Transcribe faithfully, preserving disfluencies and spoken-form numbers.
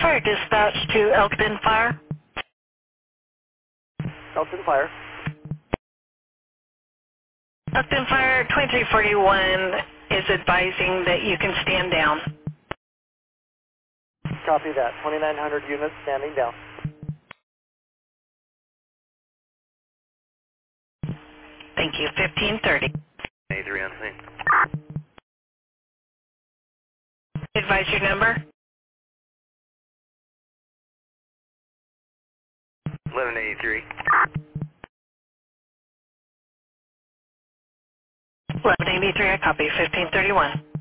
Fire dispatch to Elkton Fire. Elkton Fire. Elkton Fire twenty-three forty-one is advising that you can stand down. Copy that. twenty-nine hundred units standing down. Thank you. fifteen thirty. A three on scene. Advise your number. eleven eighty-three. eleven eighty-three, I copy. fifteen thirty-one.